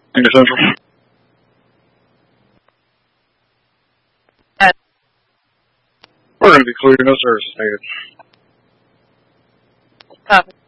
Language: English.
Senior Central. We're going to be clear, no service stated. Copy.